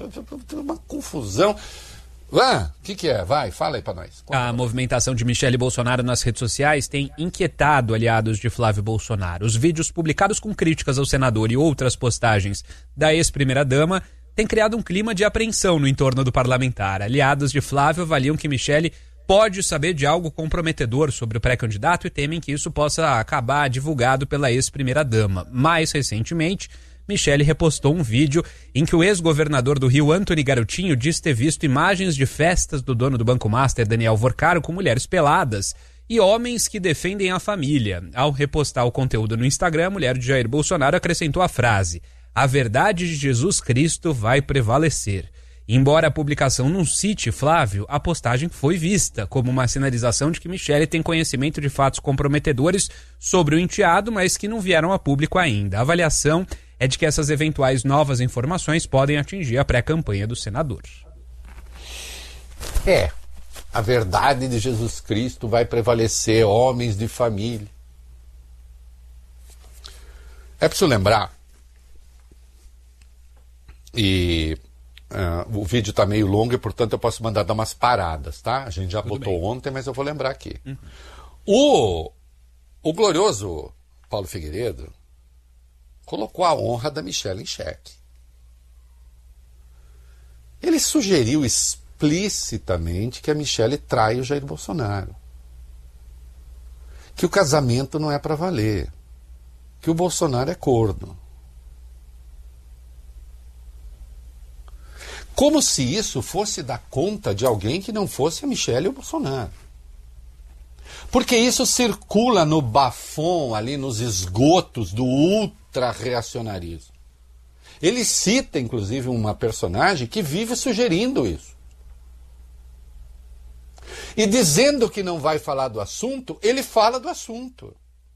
uma confusão. O que é? Vai, fala aí pra nós. A movimentação de Michele Bolsonaro nas redes sociais tem inquietado aliados de Flávio Bolsonaro. Os vídeos publicados com críticas ao senador e outras postagens da ex-primeira-dama têm criado um clima de apreensão no entorno do parlamentar. Aliados de Flávio avaliam que Michele pode saber de algo comprometedor sobre o pré-candidato e temem que isso possa acabar divulgado pela ex-primeira-dama. Mais recentemente, Michele repostou um vídeo em que o ex-governador do Rio, Antony Garotinho, diz ter visto imagens de festas do dono do Banco Master, Daniel Vorcaro, com mulheres peladas e homens que defendem a família. Ao repostar o conteúdo no Instagram, a mulher de Jair Bolsonaro acrescentou a frase: "A verdade de Jesus Cristo vai prevalecer". Embora a publicação não cite Flávio, a postagem foi vista como uma sinalização de que Michele tem conhecimento de fatos comprometedores sobre o enteado, mas que não vieram a público ainda. A avaliação é de que essas eventuais novas informações podem atingir a pré-campanha do senador. A verdade de Jesus Cristo vai prevalecer, homens de família. É preciso lembrar, o vídeo está meio longo e, portanto, eu posso mandar dar umas paradas, tá? A gente já botou ontem, mas eu vou lembrar aqui. O glorioso Paulo Figueiredo colocou a honra da Michele em xeque. Ele sugeriu explicitamente que a Michele trai o Jair Bolsonaro. Que o casamento não é para valer. Que o Bolsonaro é corno. Como se isso fosse dar conta de alguém que não fosse a Michele e o Bolsonaro. Porque isso circula no bafom, ali nos esgotos do ultra-reacionarismo. Ele cita, inclusive, uma personagem que vive sugerindo isso. E dizendo que não vai falar do assunto, ele fala do assunto.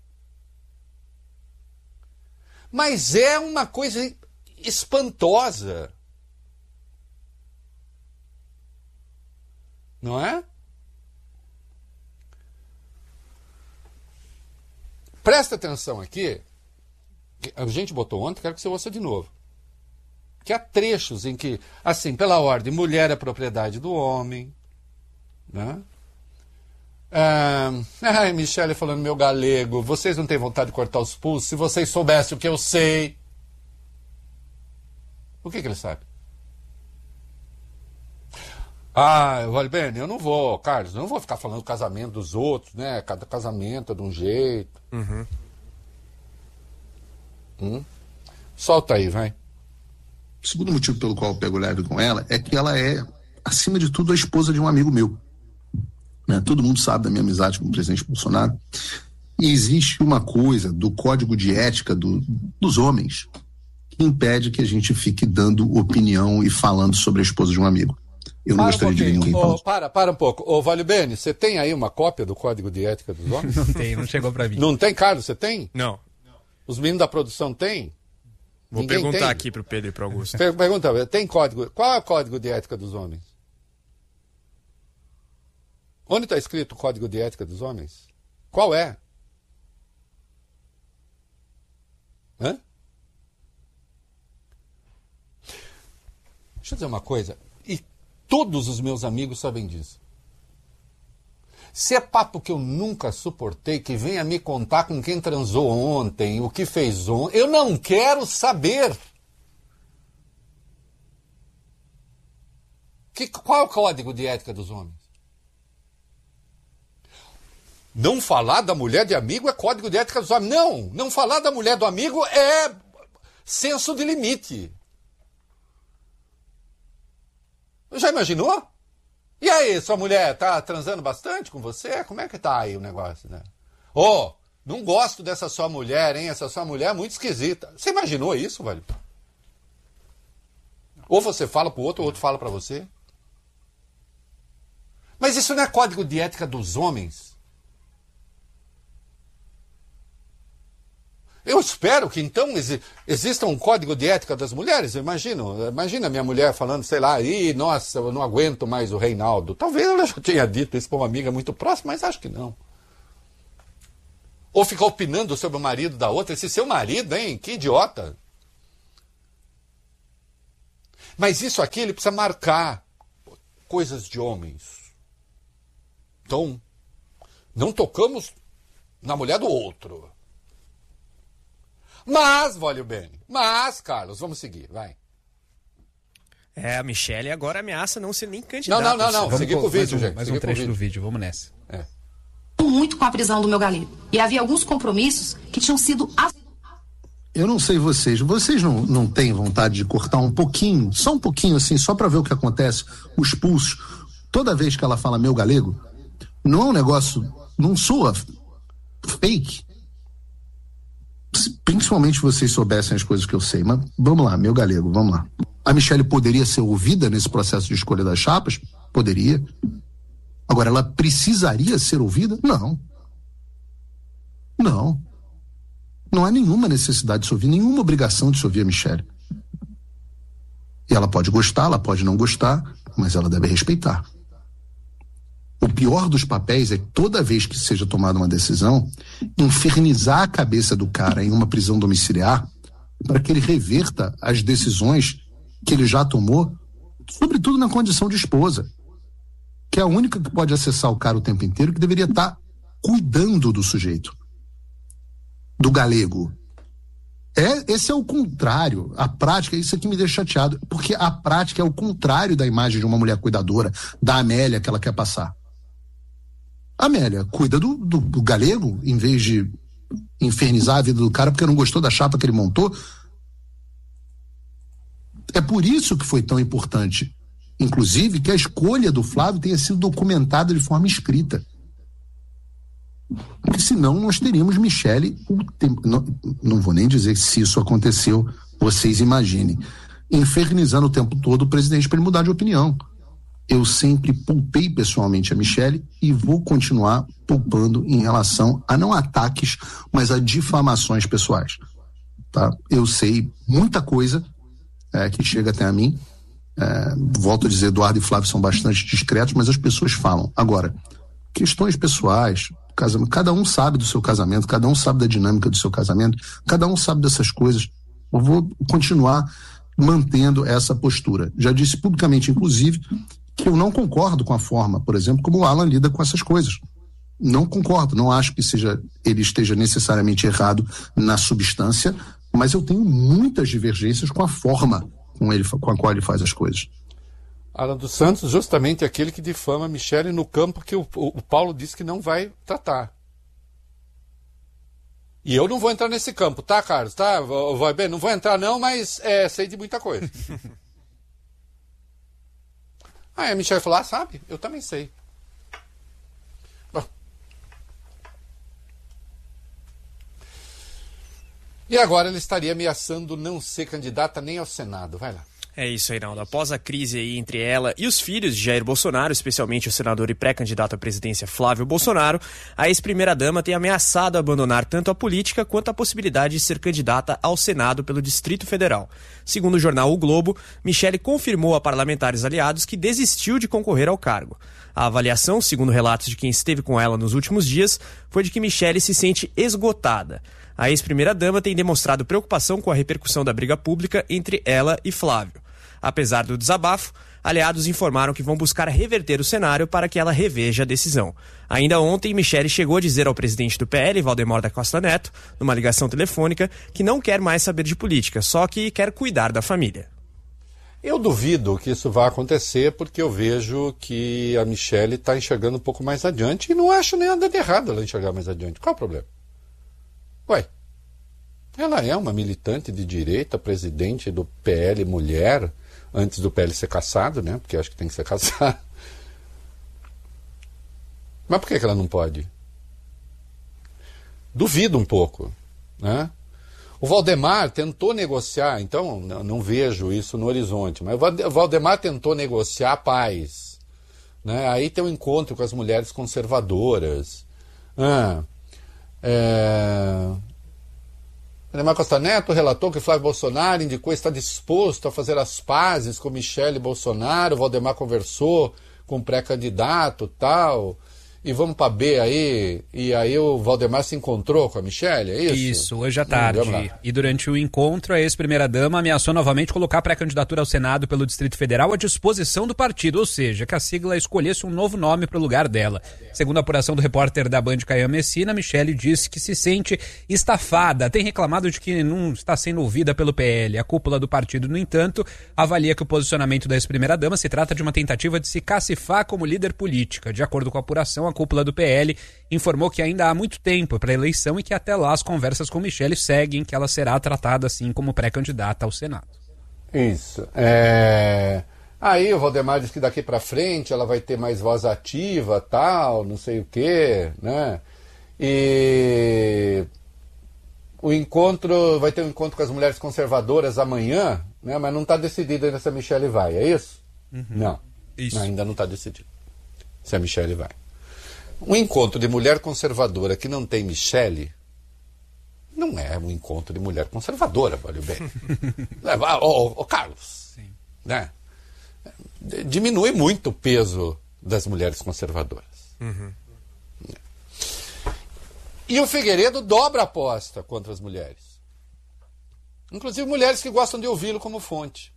Mas é uma coisa espantosa. Não é? Presta atenção aqui. A gente botou ontem, quero que você ouça de novo. Que há trechos em que, assim, pela ordem, mulher é propriedade do homem. Né? Michele falando, meu galego, vocês não têm vontade de cortar os pulsos? Se vocês soubessem o que eu sei. O que ele sabe? Vale bem, eu não vou, Carlos, eu não vou ficar falando do casamento dos outros, né? Cada casamento é de um jeito. Solta aí, vai. O segundo motivo pelo qual eu pego leve com ela é que ela é, acima de tudo, a esposa de um amigo meu. Né? Todo mundo sabe da minha amizade com o presidente Bolsonaro. E existe uma coisa do código de ética dos homens que impede que a gente fique dando opinião e falando sobre a esposa de um amigo. Eu não gostaria de ver ninguém falando. Para um pouco. Vale Bene, você tem aí uma cópia do Código de Ética dos Homens? Não tem, não chegou para mim. Não tem, Carlos? Você tem? Não. Os meninos da produção têm? Vou perguntar aqui pro Pedro e pro Augusto. Pergunta, tem código? Qual é o Código de Ética dos Homens? Onde está escrito o Código de Ética dos Homens? Qual é? Deixa eu dizer uma coisa. E todos os meus amigos sabem disso. Se é papo que eu nunca suportei, que venha me contar com quem transou ontem, o que fez ontem, eu não quero saber. Qual é o Código de Ética dos Homens? Não falar da mulher de amigo é Código de Ética dos Homens. Não falar da mulher do amigo é senso de limite. Já imaginou? E aí, sua mulher tá transando bastante com você? Como é que tá aí o negócio, né? Não gosto dessa sua mulher, hein? Essa sua mulher é muito esquisita. Você imaginou isso, velho? Ou você fala pro outro, ou o outro fala pra você. Mas isso não é Código de Ética dos Homens? Eu espero que então exista um Código de Ética das mulheres. Imagina minha mulher falando, sei lá, nossa, eu não aguento mais o Reinaldo. Talvez ela já tenha dito isso para uma amiga muito próxima, mas acho que não. Ou ficar opinando sobre o marido da outra. Esse seu marido, hein? Que idiota. Mas isso aqui ele precisa marcar coisas de homens. Então, não tocamos na mulher do outro. Mas, Vólio Bene, Carlos, vamos seguir, vai. A Michelle agora ameaça não ser nem candidata. Não. Vamos seguir pro vídeo, gente. Mais um trecho do vídeo, vamos nessa. Muito com a prisão do meu galego. E havia alguns compromissos que tinham sido... Eu não sei vocês não têm vontade de cortar um pouquinho, só um pouquinho assim, só para ver o que acontece, os pulsos. Toda vez que ela fala meu galego, não é um negócio, não soa fake. Principalmente se vocês soubessem as coisas que eu sei, mas vamos lá, meu galego, vamos lá. A Michelle poderia ser ouvida nesse processo de escolha das chapas? Poderia. Agora, ela precisaria ser ouvida? Não. Não há nenhuma necessidade de se ouvir, nenhuma obrigação de se ouvir a Michelle. E ela pode gostar, ela pode não gostar, mas ela deve respeitar. O pior dos papéis é que toda vez que seja tomada uma decisão, infernizar a cabeça do cara em uma prisão domiciliar para que ele reverta as decisões que ele já tomou, sobretudo na condição de esposa, que é a única que pode acessar o cara o tempo inteiro, que deveria estar cuidando do sujeito, do galego. Esse é o contrário. A prática, isso aqui me deixa chateado, porque a prática é o contrário da imagem de uma mulher cuidadora, da Amélia que ela quer passar. A Amélia cuida do galego, em vez de infernizar a vida do cara porque não gostou da chapa que ele montou. É por isso que foi tão importante, inclusive, que a escolha do Flávio tenha sido documentada de forma escrita. Porque senão nós teríamos Michelle o tempo. Não vou nem dizer se isso aconteceu, vocês imaginem. Infernizando o tempo todo o presidente para ele mudar de opinião. Eu sempre poupei pessoalmente a Michelle e vou continuar poupando em relação a não ataques, mas a difamações pessoais. Tá? Eu sei muita coisa que chega até a mim. Volto a dizer, Eduardo e Flávio são bastante discretos, mas as pessoas falam. Agora, questões pessoais, cada um sabe do seu casamento, cada um sabe da dinâmica do seu casamento, cada um sabe dessas coisas. Eu vou continuar mantendo essa postura. Já disse publicamente, inclusive, que eu não concordo com a forma, por exemplo, como o Alan lida com essas coisas. Não concordo, não acho que ele esteja necessariamente errado na substância, mas eu tenho muitas divergências com a forma com a qual ele faz as coisas. Alan dos Santos, justamente aquele que difama a Michelle no campo que o Paulo disse que não vai tratar. E eu não vou entrar nesse campo, tá, Carlos? Tá? Vai bem, não vou entrar não, mas sei de muita coisa. Aí a Michelle falou, sabe? Eu também sei. Bom. E agora ela estaria ameaçando não ser candidata nem ao Senado. Vai lá. É isso aí, Reinaldo. Após a crise aí entre ela e os filhos de Jair Bolsonaro, especialmente o senador e pré-candidato à presidência Flávio Bolsonaro, a ex-primeira-dama tem ameaçado abandonar tanto a política quanto a possibilidade de ser candidata ao Senado pelo Distrito Federal. Segundo o jornal O Globo, Michelle confirmou a parlamentares aliados que desistiu de concorrer ao cargo. A avaliação, segundo relatos de quem esteve com ela nos últimos dias, foi de que Michelle se sente esgotada. A ex-primeira-dama tem demonstrado preocupação com a repercussão da briga pública entre ela e Flávio. Apesar do desabafo, aliados informaram que vão buscar reverter o cenário para que ela reveja a decisão. Ainda ontem, Michelle chegou a dizer ao presidente do PL, Valdemar da Costa Neto, numa ligação telefônica, que não quer mais saber de política, só que quer cuidar da família. Eu duvido que isso vá acontecer, porque eu vejo que a Michelle está enxergando um pouco mais adiante e não acho nem nada de errado ela enxergar mais adiante. Qual é o problema? Ué, ela é uma militante de direita, presidente do PL mulher, antes do PL ser cassado, né? Porque eu acho que tem que ser cassado. Mas por que ela não pode? Duvido um pouco, né? O Valdemar tentou negociar, então não vejo isso no horizonte, mas o Valdemar tentou negociar a paz, né? Aí tem um encontro com as mulheres conservadoras. Valdemar Costa Neto relatou que Flávio Bolsonaro indicou estar disposto a fazer as pazes com Michelle Bolsonaro. O Valdemar conversou com o pré-candidato tal, e vamos para B aí, e aí o Valdemar se encontrou com a Michelle, é isso? Isso, hoje à tarde. E durante o encontro, a ex-primeira-dama ameaçou novamente colocar a pré-candidatura ao Senado pelo Distrito Federal à disposição do partido, ou seja, que a sigla escolhesse um novo nome para o lugar dela. Segundo a apuração do repórter da Band, Caian Messina, Michelle disse que se sente estafada, tem reclamado de que não está sendo ouvida pelo PL. A cúpula do partido, no entanto, avalia que o posicionamento da ex-primeira-dama se trata de uma tentativa de se cacifar como líder política. De acordo com a apuração, a cúpula do PL informou que ainda há muito tempo para a eleição e que até lá as conversas com Michelle seguem, que ela será tratada assim como pré-candidata ao Senado. Isso. Aí o Valdemar diz que daqui para frente ela vai ter mais voz ativa, tal, não sei o quê, né? E vai ter um encontro com as mulheres conservadoras amanhã, né? Mas não está decidido ainda se a Michelle vai, é isso? Uhum. Não. Isso. Não, ainda não está decidido se a Michelle vai. Um encontro de mulher conservadora que não tem Michelle não é um encontro de mulher conservadora, valeu bem. Ô, Carlos, sim, né? Diminui muito o peso das mulheres conservadoras. Uhum. E o Figueiredo dobra a aposta contra as mulheres. Inclusive mulheres que gostam de ouvi-lo como fonte.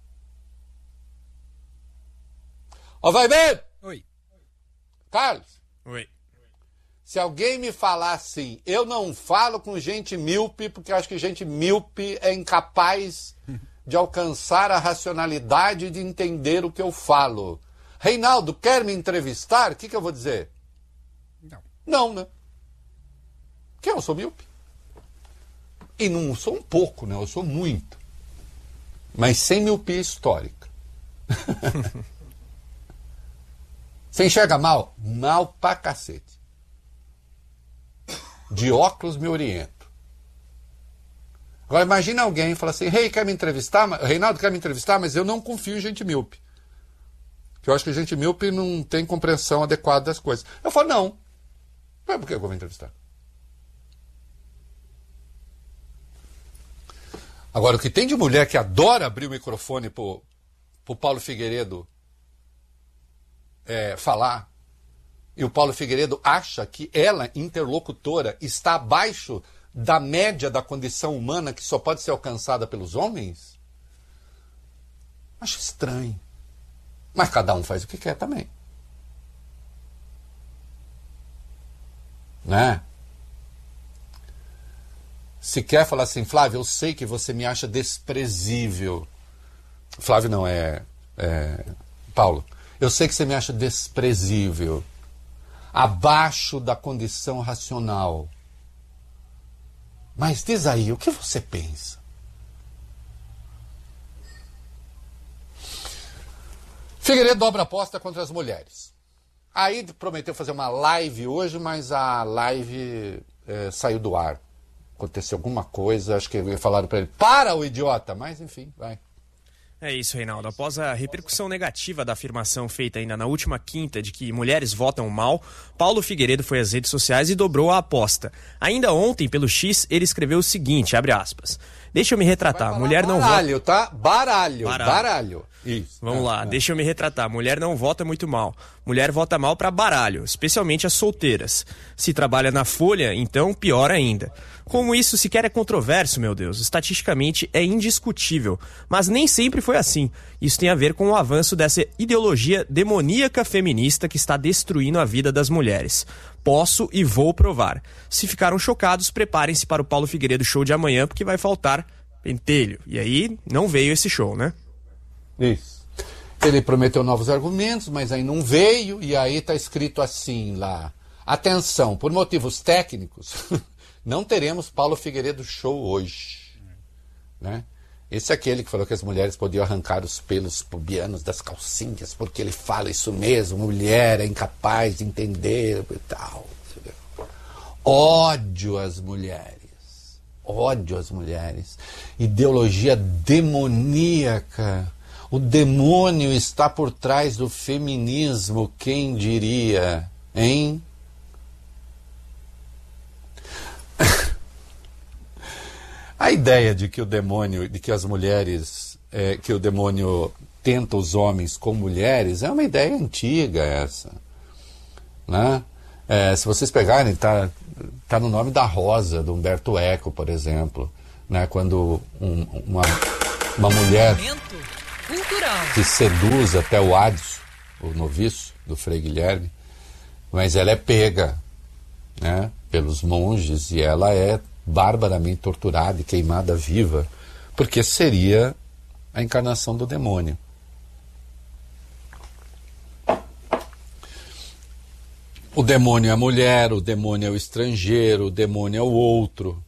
Ó, vai bem! Oi. Carlos. Oi. Se alguém me falar assim, eu não falo com gente míope, porque eu acho que gente míope é incapaz de alcançar a racionalidade e de entender o que eu falo. Reinaldo, quer me entrevistar? O que eu vou dizer? Não, né? Porque eu sou míope. E não sou um pouco, né? Eu sou muito. Mas sem miopia histórica. Você enxerga mal? Mal pra cacete. De óculos me oriento. Agora imagina alguém falar assim, quer me entrevistar? Reinaldo quer me entrevistar, mas eu não confio em gente míope. Porque eu acho que gente míope não tem compreensão adequada das coisas. Eu falo, não. Mas por que eu vou me entrevistar? Agora, o que tem de mulher que adora abrir o microfone pro Paulo Figueiredo falar, e o Paulo Figueiredo acha que ela, interlocutora, está abaixo da média da condição humana que só pode ser alcançada pelos homens? Acho estranho. Mas cada um faz o que quer também. Né? Se quer falar assim, Flávio, eu sei que você me acha desprezível. Flávio não, Paulo. Eu sei que você me acha desprezível, abaixo da condição racional. Mas diz aí, o que você pensa? Figueiredo dobra a aposta contra as mulheres. Aí prometeu fazer uma live hoje, mas a live saiu do ar. Aconteceu alguma coisa, acho que falaram para ele, para o idiota, mas enfim, vai. É isso, Reinaldo. Após a repercussão negativa da afirmação feita ainda na última quinta de que mulheres votam mal, Paulo Figueiredo foi às redes sociais e dobrou a aposta. Ainda ontem, pelo X, ele escreveu o seguinte, abre aspas, deixa eu me retratar, mulher não vota... Baralho, tá? Baralho. Isso. Vamos lá, deixa eu me retratar, mulher não vota muito mal. Mulher vota mal pra baralho, especialmente as solteiras. Se trabalha na Folha, então pior ainda. Como isso sequer é controverso, meu Deus, estatisticamente é indiscutível. Mas nem sempre foi assim. Isso tem a ver com o avanço dessa ideologia demoníaca feminista que está destruindo a vida das mulheres. Posso e vou provar. Se ficaram chocados, preparem-se para o Paulo Figueiredo Show de amanhã, porque vai faltar pentelho. E aí, não veio esse show, né? Isso. Ele prometeu novos argumentos, mas aí não veio, e aí está escrito assim lá. Atenção, por motivos técnicos, não teremos Paulo Figueiredo Show hoje. Né? Esse é aquele que falou que as mulheres podiam arrancar os pelos pubianos das calcinhas, porque ele fala isso mesmo, mulher é incapaz de entender e tal. Ódio às mulheres. Ódio às mulheres. Ideologia demoníaca. O demônio está por trás do feminismo, quem diria, hein? A ideia de que o demônio, de que as mulheres, que o demônio tenta os homens com mulheres, é uma ideia antiga essa, né? Se vocês pegarem, tá no nome da Rosa, do Humberto Eco, por exemplo, né? Quando uma mulher que seduz até o Adson, o noviço do Frei Guilherme, mas ela é pega, né, pelos monges, e ela é barbaramente torturada e queimada viva, porque seria a encarnação do demônio. O demônio é a mulher, o demônio é o estrangeiro, o demônio é o outro.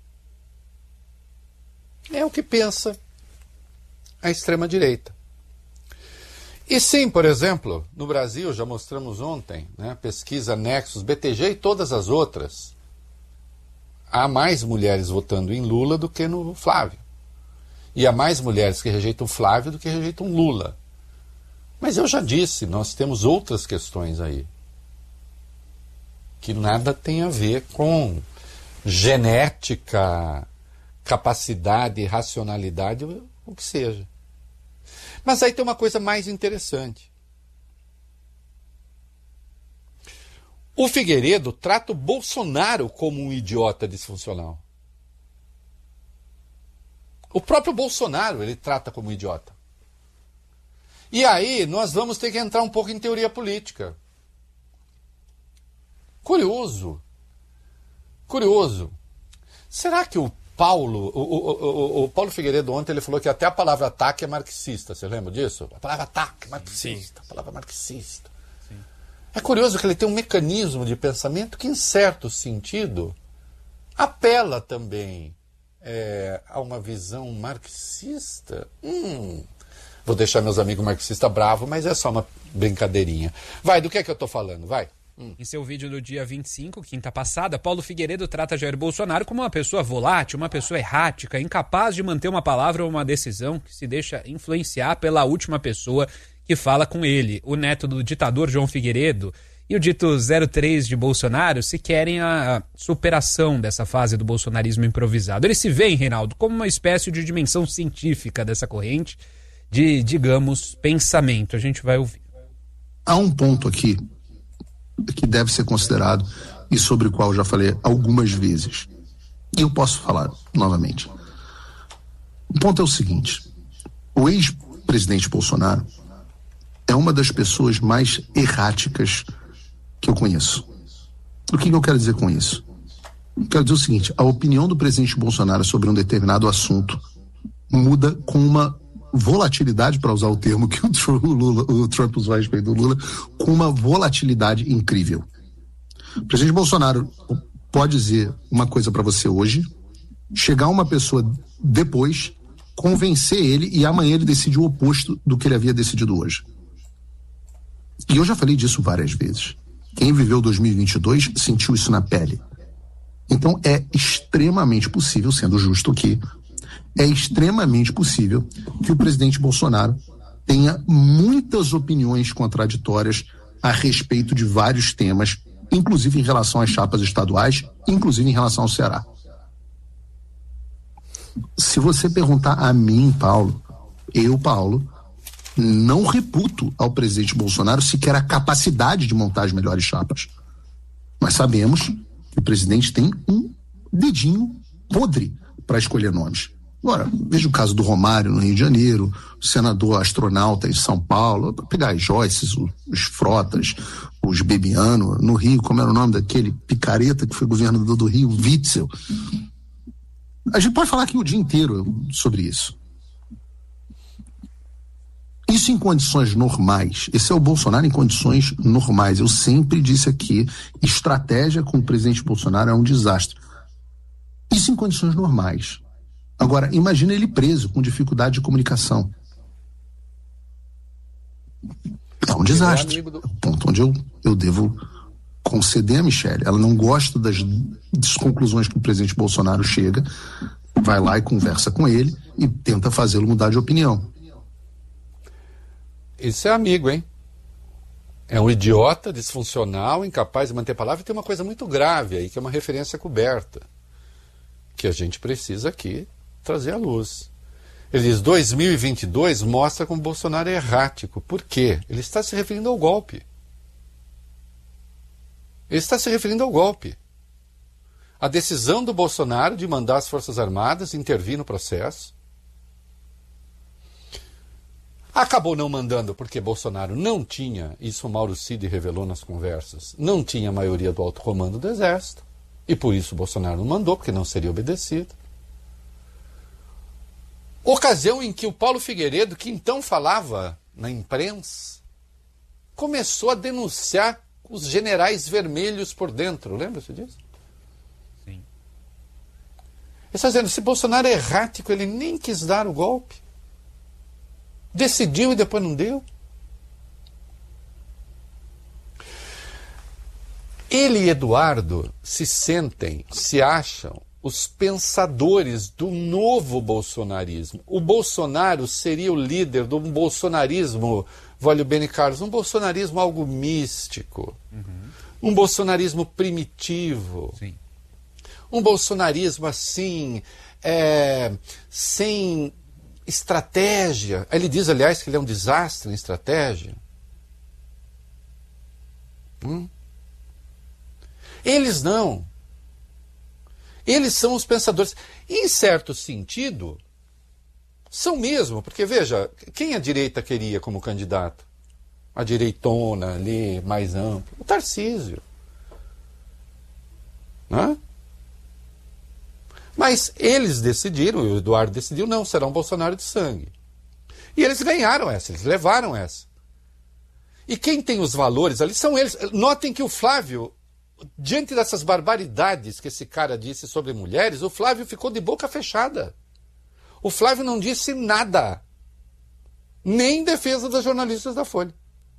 É o que pensa a extrema-direita. E sim, por exemplo, no Brasil, já mostramos ontem, né, pesquisa Nexus, BTG e todas as outras, há mais mulheres votando em Lula do que no Flávio. E há mais mulheres que rejeitam Flávio do que rejeitam Lula. Mas eu já disse, nós temos outras questões aí, que nada tem a ver com genética, capacidade, racionalidade, o que seja. Mas aí tem uma coisa mais interessante. O Figueiredo trata o Bolsonaro como um idiota disfuncional. O próprio Bolsonaro ele trata como um idiota. E aí nós vamos ter que entrar um pouco em teoria política. Curioso. Será que o Paulo Figueiredo ontem ele falou que até a palavra ataque é marxista, você lembra disso? A palavra ataque é marxista, a palavra marxista. Sim. É curioso que ele tem um mecanismo de pensamento que, em certo sentido, apela também a uma visão marxista. Vou deixar meus amigos marxistas bravos, mas é só uma brincadeirinha. Vai, do que é que eu estou falando? Vai. Em seu vídeo do dia 25, quinta passada, Paulo Figueiredo trata Jair Bolsonaro como uma pessoa volátil, uma pessoa errática, incapaz de manter uma palavra ou uma decisão, que se deixa influenciar pela última pessoa que fala com ele, o neto do ditador João Figueiredo. E o dito 03 de Bolsonaro se querem a superação dessa fase do bolsonarismo improvisado. Ele se vê, Reinaldo, como uma espécie de dimensão científica dessa corrente de, digamos, pensamento. A gente vai ouvir. Há um ponto aqui que deve ser considerado e sobre o qual eu já falei algumas vezes. E eu posso falar novamente. O ponto é o seguinte: o ex-presidente Bolsonaro é uma das pessoas mais erráticas que eu conheço. O que eu quero dizer com isso? Eu quero dizer o seguinte: a opinião do presidente Bolsonaro sobre um determinado assunto muda com uma volatilidade, para usar o termo que o Trump usou a respeito do Lula, com uma volatilidade incrível. O presidente Bolsonaro pode dizer uma coisa para você hoje, chegar uma pessoa depois, convencer ele e amanhã ele decide o oposto do que ele havia decidido hoje. E eu já falei disso várias vezes. Quem viveu 2022 sentiu isso na pele. Então é extremamente possível, sendo justo aqui, é extremamente possível que o presidente Bolsonaro tenha muitas opiniões contraditórias a respeito de vários temas, inclusive em relação às chapas estaduais, inclusive em relação ao Ceará. Se você perguntar a mim, Paulo, não reputo ao presidente Bolsonaro sequer a capacidade de montar as melhores chapas. Mas sabemos que o presidente tem um dedinho podre para escolher nomes. Agora, veja o caso do Romário no Rio de Janeiro, o senador astronauta em São Paulo, pegar as Joyces, os Frotas, os Bebiano, no Rio, como era o nome daquele picareta que foi governador do Rio, Witzel. A gente pode falar aqui o dia inteiro sobre isso. Isso em condições normais. Esse é o Bolsonaro em condições normais. Eu sempre disse aqui, estratégia com o presidente Bolsonaro é um desastre. Isso em condições normais. Agora, imagina ele preso, com dificuldade de comunicação. É um desastre. O ponto onde eu devo conceder a Michele. Ela não gosta das conclusões que o presidente Bolsonaro chega, vai lá e conversa com ele e tenta fazê-lo mudar de opinião. Isso é amigo, hein? É um idiota, disfuncional, incapaz de manter a palavra. E tem uma coisa muito grave aí, que é uma referência coberta, que a gente precisa aqui trazer à luz. Ele diz: 2022 mostra como Bolsonaro é errático. Por quê? Ele está se referindo ao golpe. Ele está se referindo ao golpe. A decisão do Bolsonaro de mandar as Forças Armadas intervir no processo. Acabou não mandando porque Bolsonaro não tinha, isso o Mauro Cid revelou nas conversas, não tinha a maioria do alto comando do Exército. E por isso Bolsonaro não mandou, porque não seria obedecido. Ocasião em que o Paulo Figueiredo, que então falava na imprensa, começou a denunciar os generais vermelhos por dentro. Lembra-se disso? Sim. Ele está dizendo, se Bolsonaro é errático, ele nem quis dar o golpe. Decidiu e depois não deu. Ele e Eduardo se sentem, se acham os pensadores do novo bolsonarismo. O Bolsonaro seria o líder de um bolsonarismo, Vólio Bene Carlos, um bolsonarismo algo místico, um bolsonarismo primitivo, Sim. um bolsonarismo assim, sem estratégia. Ele diz, aliás, que ele é um desastre em estratégia. Eles não. Eles são os pensadores. Em certo sentido, são mesmo, porque veja, quem a direita queria como candidato? A direitona ali, mais ampla. O Tarcísio. Não é? Mas eles decidiram, o Eduardo decidiu, não, será um Bolsonaro de sangue. E eles ganharam essa, eles levaram essa. E quem tem os valores ali são eles. Notem que o Flávio, diante dessas barbaridades que esse cara disse sobre mulheres, o Flávio ficou de boca fechada. O Flávio não disse nada. Nem em defesa das jornalistas da Folha.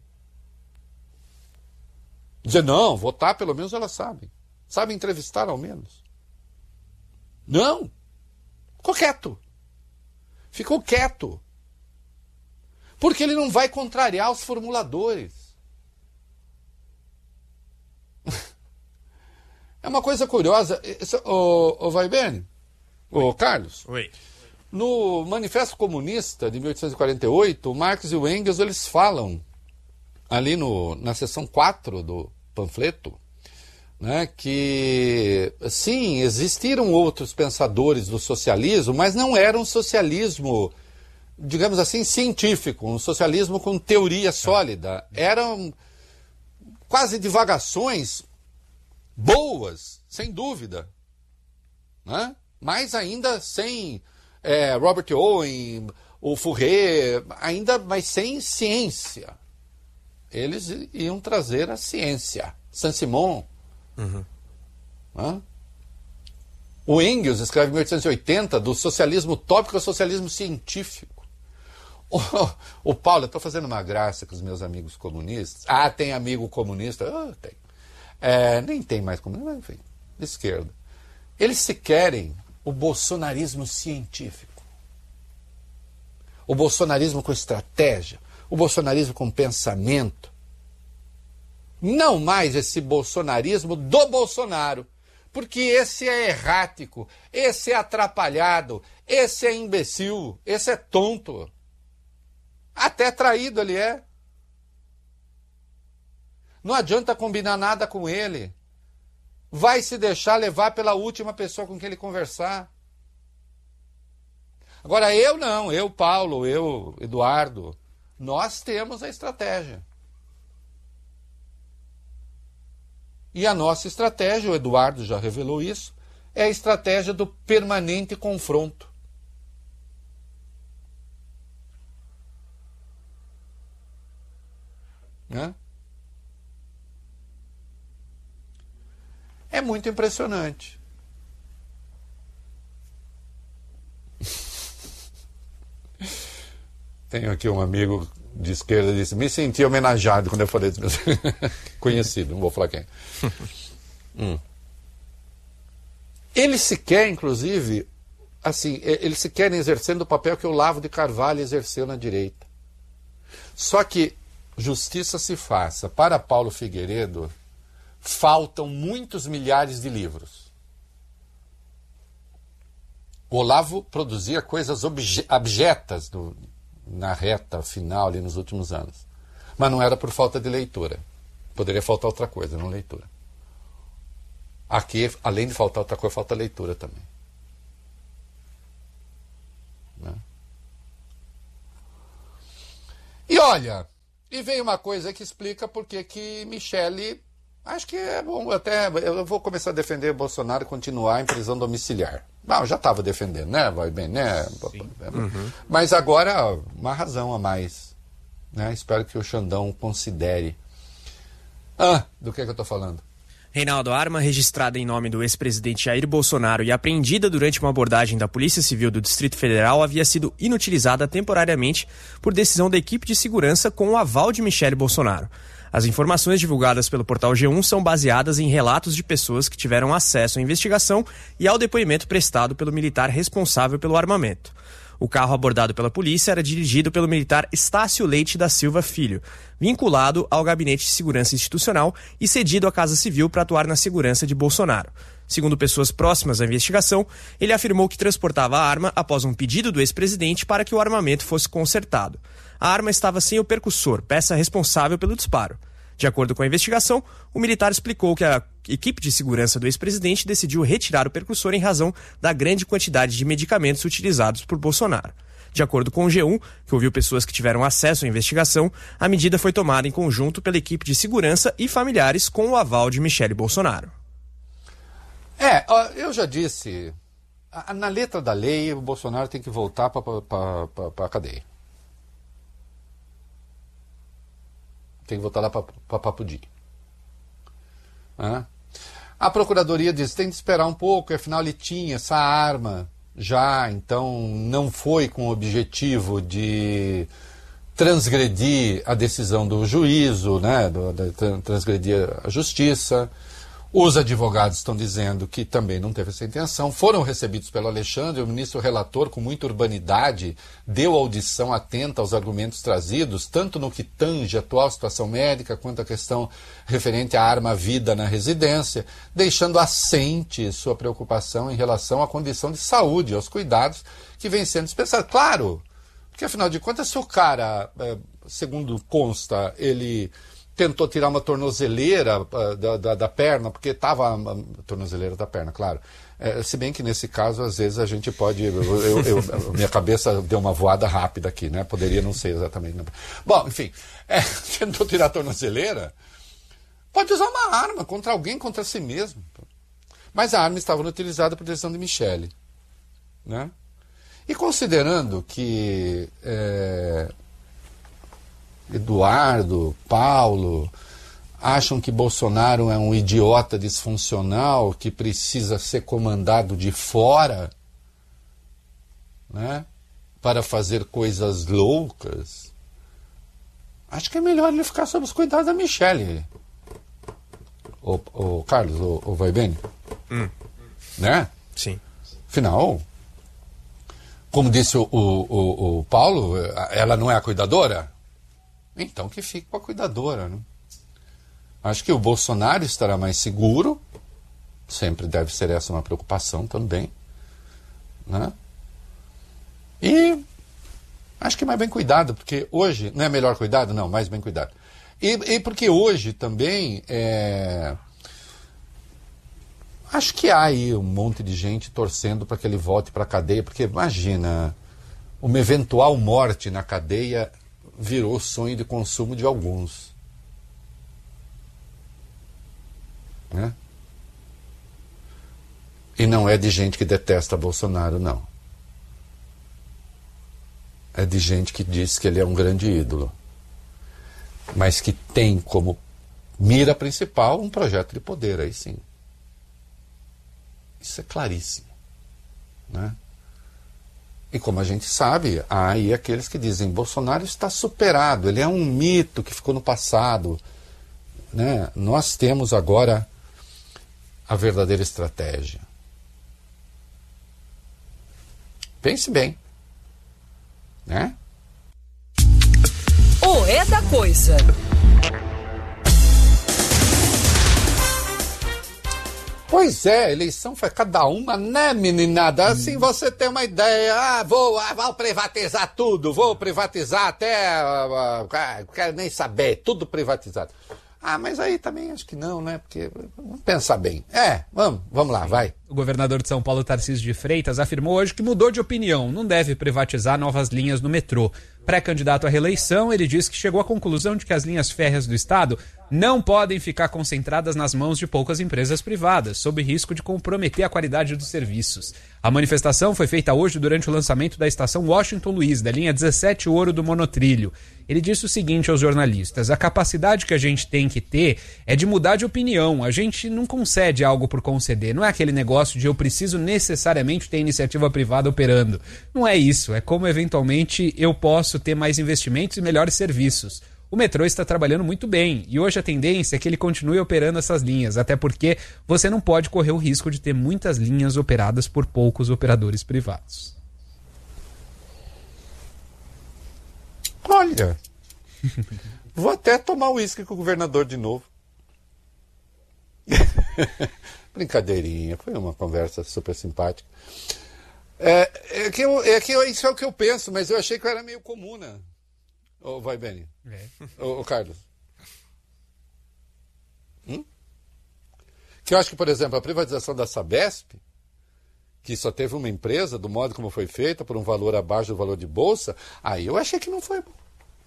Dizer, não, votar pelo menos elas sabem. Sabem entrevistar ao menos. Não. Ficou quieto. Ficou quieto. Porque ele não vai contrariar os formuladores. É uma coisa curiosa. O Vaibene, o Carlos. Oi. No Manifesto Comunista de 1848, o Marx e o Engels eles falam ali na seção 4 do panfleto, né, que sim, existiram outros pensadores do socialismo, mas não era um socialismo, digamos assim, científico, um socialismo com teoria sólida. Eram quase divagações boas, sem dúvida, né? Mas ainda sem Robert Owen, o Fourier, ainda, mas sem ciência. Eles iam trazer a ciência. Saint-Simon. Né? O Engels escreve em 1880 do socialismo utópico ao socialismo científico. O Paulo, eu estou fazendo uma graça com os meus amigos comunistas. Ah, tem amigo comunista? Tem. Nem tem mais comunista, mas enfim, de esquerda. Eles se querem o bolsonarismo científico. O bolsonarismo com estratégia. O bolsonarismo com pensamento. Não mais esse bolsonarismo do Bolsonaro. Porque esse é errático, esse é atrapalhado, esse é imbecil, esse é tonto. Até traído ele é. Não adianta combinar nada com ele. Vai se deixar levar pela última pessoa com quem ele conversar. Agora eu não, eu Paulo, eu Eduardo, nós temos a estratégia. E a nossa estratégia, o Eduardo já revelou isso, é a estratégia do permanente confronto. Né? É muito impressionante. Tenho aqui um amigo de esquerda que disse, me senti homenageado quando eu falei dos meus conhecido, não vou falar quem. Eles se querem, inclusive, assim, eles se querem exercendo o papel que o Olavo de Carvalho exerceu na direita. Só que justiça se faça. Para Paulo Figueiredo, faltam muitos milhares de livros. O Olavo produzia coisas abjetas na reta final, ali nos últimos anos. Mas não era por falta de leitura. Poderia faltar outra coisa, não leitura. Aqui, além de faltar outra coisa, falta leitura também. Né? E olha, e vem uma coisa que explica por que Michele, acho que é bom, até eu vou começar a defender o Bolsonaro e continuar em prisão domiciliar. Não, já estava defendendo, né? Vai bem, né? Uhum. Mas agora, uma razão a mais. Né? Espero que o Xandão considere. Do que eu estou falando? Reinaldo, a arma registrada em nome do ex-presidente Jair Bolsonaro e apreendida durante uma abordagem da Polícia Civil do Distrito Federal havia sido inutilizada temporariamente por decisão da equipe de segurança com o aval de Michele Bolsonaro. As informações divulgadas pelo portal G1 são baseadas em relatos de pessoas que tiveram acesso à investigação e ao depoimento prestado pelo militar responsável pelo armamento. O carro abordado pela polícia era dirigido pelo militar Estácio Leite da Silva Filho, vinculado ao Gabinete de Segurança Institucional e cedido à Casa Civil para atuar na segurança de Bolsonaro. Segundo pessoas próximas à investigação, ele afirmou que transportava a arma após um pedido do ex-presidente para que o armamento fosse consertado. A arma estava sem o percussor, peça responsável pelo disparo. De acordo com a investigação, o militar explicou que a equipe de segurança do ex-presidente decidiu retirar o percussor em razão da grande quantidade de medicamentos utilizados por Bolsonaro. De acordo com o G1, que ouviu pessoas que tiveram acesso à investigação, a medida foi tomada em conjunto pela equipe de segurança e familiares com o aval de Michele Bolsonaro. Eu já disse, na letra da lei, o Bolsonaro tem que voltar para a cadeia. Tem que voltar lá para Papudi. A Procuradoria diz, tem que esperar um pouco, afinal ele tinha essa arma já, então não foi com o objetivo de transgredir a decisão do juízo, né, transgredir a justiça. Os advogados estão dizendo que também não teve essa intenção. Foram recebidos pelo Alexandre, o ministro relator, com muita urbanidade, deu audição atenta aos argumentos trazidos, tanto no que tange a atual situação médica, quanto a questão referente à arma-vida na residência, deixando assente sua preocupação em relação à condição de saúde, aos cuidados que vêm sendo dispensados. Claro, porque afinal de contas, se o cara, segundo consta, ele tentou tirar uma tornozeleira da perna, porque estava... Tornozeleira da perna, claro. Se bem que nesse caso, às vezes, a gente pode... minha cabeça deu uma voada rápida aqui, né? Poderia não ser exatamente... Bom, enfim, tentou tirar a tornozeleira, pode usar uma arma contra alguém, contra si mesmo. Mas a arma estava utilizada por decisão de Michele. Né? E considerando que... Eduardo, Paulo, acham que Bolsonaro é um idiota disfuncional que precisa ser comandado de fora, né, para fazer coisas loucas, acho que é melhor ele ficar sob os cuidados da Michele. O Carlos, o vai bem? Né? Sim. Afinal, como disse o Paulo, ela não é a cuidadora? Então que fique com a cuidadora, né? Acho que o Bolsonaro estará mais seguro, sempre deve ser essa uma preocupação também, né? E acho que mais bem cuidado, porque hoje, não é melhor cuidado? Não, mais bem cuidado. E porque hoje também, acho que há aí um monte de gente torcendo para que ele volte para a cadeia, porque imagina, uma eventual morte na cadeia virou sonho de consumo de alguns. Né? E não é de gente que detesta Bolsonaro, não. É de gente que diz que ele é um grande ídolo, mas que tem como mira principal um projeto de poder, aí sim. Isso é claríssimo. Né? E como a gente sabe, há aí aqueles que dizem Bolsonaro está superado, ele é um mito que ficou no passado. Né? Nós temos agora a verdadeira estratégia. Pense bem. Né? O É da Coisa. Pois é, eleição foi cada uma, né, meninada? Assim você tem uma ideia, vou privatizar tudo, vou privatizar até, quero nem saber, tudo privatizado. Mas aí também acho que não, né? Porque vamos pensar bem. Vamos lá, vai. O governador de São Paulo, Tarcísio de Freitas, afirmou hoje que mudou de opinião, não deve privatizar novas linhas no metrô. Pré-candidato à reeleição, ele disse que chegou à conclusão de que as linhas férreas do Estado não podem ficar concentradas nas mãos de poucas empresas privadas, sob risco de comprometer a qualidade dos serviços. A manifestação foi feita hoje durante o lançamento da estação Washington Luiz, da linha 17 Ouro do Monotrilho. Ele disse o seguinte aos jornalistas: a capacidade que a gente tem que ter é de mudar de opinião. A gente não concede algo por conceder. Não é aquele negócio de eu preciso necessariamente ter iniciativa privada operando. Não é isso. É como eventualmente eu posso ter mais investimentos e melhores serviços. O metrô está trabalhando muito bem e hoje a tendência é que ele continue operando essas linhas, até porque você não pode correr o risco de ter muitas linhas operadas por poucos operadores privados. Olha, vou até tomar uísque com o governador de novo. Brincadeirinha, foi uma conversa super simpática. Isso é o que eu penso, mas eu achei que eu era meio comuna. Vai, Beni? Ô, Carlos? Que eu acho que, por exemplo, a privatização da Sabesp, que só teve uma empresa, do modo como foi feita, por um valor abaixo do valor de bolsa, aí eu achei que não foi bom.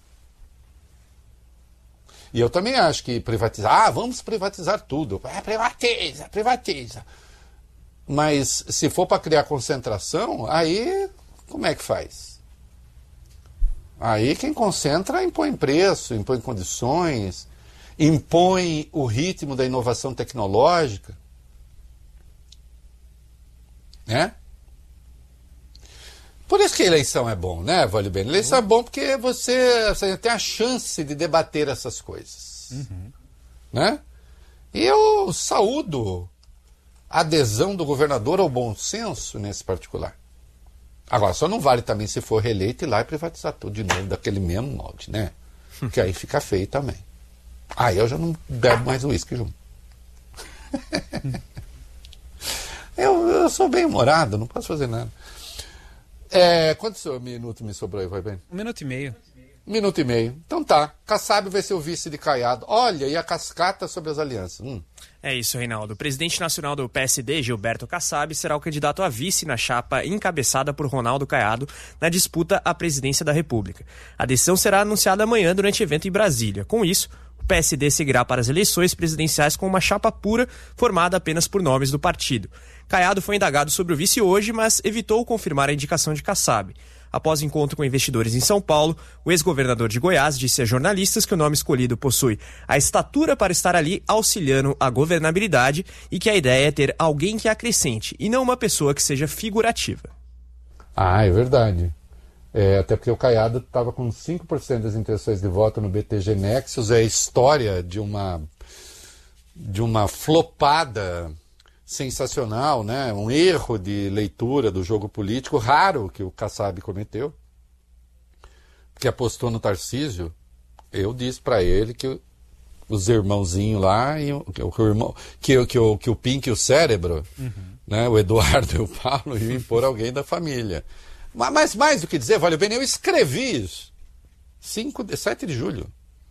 E eu também acho que privatizar, vamos privatizar tudo. Privatiza. Mas se for para criar concentração, aí como é que faz? Aí quem concentra impõe preço, impõe condições, impõe o ritmo da inovação tecnológica. Né? Por isso que a eleição é bom, né, Vale Bem? A eleição é bom porque você tem a chance de debater essas coisas. Né? E eu saúdo a adesão do governador ao bom senso nesse particular. Agora, só não vale também se for reeleito ir lá e privatizar tudo de novo, daquele mesmo molde, né? Porque aí fica feio também. Aí eu já não bebo mais uísque junto. Eu sou bem-humorado, não posso fazer nada. Quantos minutos me sobrou aí, vai bem? 1 minuto e meio. 1 minuto e meio. Então tá. Kassab vai ser o vice de Caiado. Olha, e a cascata sobre as alianças. É isso, Reinaldo. O presidente nacional do PSD, Gilberto Kassab, será o candidato a vice na chapa encabeçada por Ronaldo Caiado na disputa à presidência da República. A decisão será anunciada amanhã durante evento em Brasília. Com isso, o PSD seguirá para as eleições presidenciais com uma chapa pura formada apenas por nomes do partido. Caiado foi indagado sobre o vice hoje, mas evitou confirmar a indicação de Kassab. Após encontro com investidores em São Paulo, o ex-governador de Goiás disse a jornalistas que o nome escolhido possui a estatura para estar ali auxiliando a governabilidade e que a ideia é ter alguém que acrescente e não uma pessoa que seja figurativa. É verdade. Até porque o Caiado estava com 5% das intenções de voto no BTG Nexus. É a história de uma flopada sensacional, né? Um erro de leitura do jogo político raro que o Kassab cometeu, que apostou no Tarcísio. Eu disse para ele que os irmãozinhos lá, que o Pink e o Cérebro, né? O Eduardo e o Paulo, iam impor alguém da família. Mas mais do que dizer, Vale Bem, eu escrevi isso 7 de julho.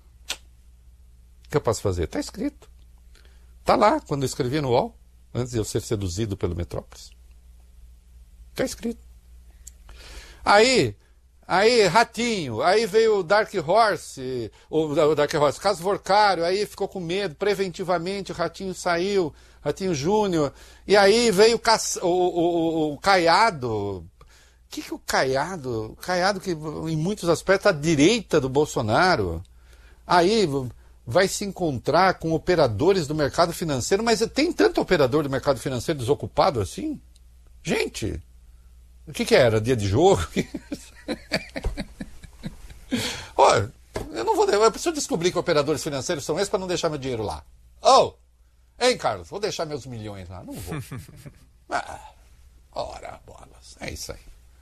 O que eu posso fazer? Está escrito. Está lá, quando eu escrevi no UOL, antes de eu ser seduzido pelo Metrópolis. Está escrito. Aí, Ratinho, aí veio o Dark Horse, Caso Vorcário, aí ficou com medo, preventivamente o Ratinho saiu, Ratinho Júnior, e aí veio o Caiado. O que o Caiado? O Caiado que em muitos aspectos à direita do Bolsonaro, aí vai se encontrar com operadores do mercado financeiro, mas tem tanto operador do mercado financeiro desocupado assim? Gente, o que era? Dia de jogo? Olha, eu preciso descobrir que operadores financeiros são esses para não deixar meu dinheiro lá. Hein, Carlos? Vou deixar meus milhões lá. Não vou. Ora, bolas. É isso aí.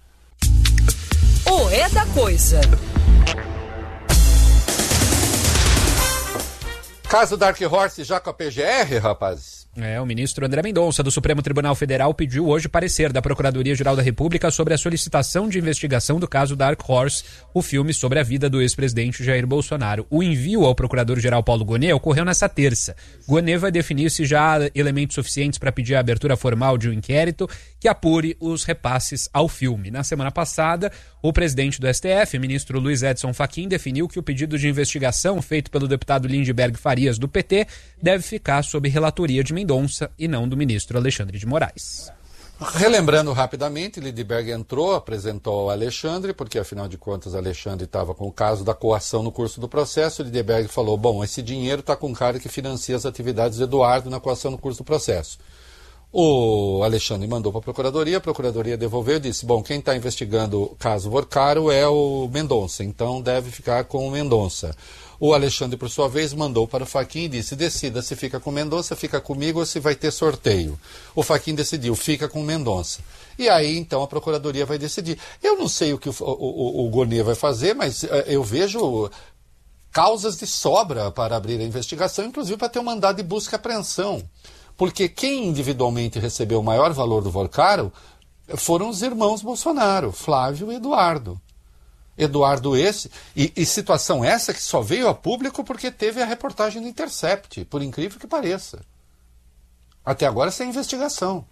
O É da Coisa. Caso Dark Horse já com a PGR, rapaz. O ministro André Mendonça, do Supremo Tribunal Federal, pediu hoje parecer da Procuradoria-Geral da República sobre a solicitação de investigação do caso Dark Horse, o filme sobre a vida do ex-presidente Jair Bolsonaro. O envio ao procurador-geral Paulo Gonet ocorreu nesta terça. Gonet vai definir se já há elementos suficientes para pedir a abertura formal de um inquérito que apure os repasses ao filme. Na semana passada, o presidente do STF, ministro Luiz Edson Fachin, definiu que o pedido de investigação feito pelo deputado Lindbergh Farias, do PT, deve ficar sob relatoria de Mendonça e não do ministro Alexandre de Moraes. Relembrando rapidamente, Lindbergh entrou, apresentou ao Alexandre, porque afinal de contas Alexandre estava com o caso da coação no curso do processo. Lindbergh falou, bom, esse dinheiro está com o cara que financia as atividades do Eduardo na coação no curso do processo. O Alexandre mandou para a Procuradoria devolveu e disse, bom, quem está investigando o caso Vorcaro é o Mendonça, então deve ficar com o Mendonça. O Alexandre, por sua vez, mandou para o Fachin e disse, decida se fica com o Mendonça, fica comigo ou se vai ter sorteio. O Fachin decidiu, fica com o Mendonça. E aí, então, a Procuradoria vai decidir. Eu não sei o que o Gonet vai fazer, mas eu vejo causas de sobra para abrir a investigação, inclusive para ter um mandado de busca e apreensão. Porque quem individualmente recebeu o maior valor do Vorcaro foram os irmãos Bolsonaro, Flávio e Eduardo. Eduardo e situação essa que só veio a público porque teve a reportagem do Intercept, por incrível que pareça. Até agora sem investigação.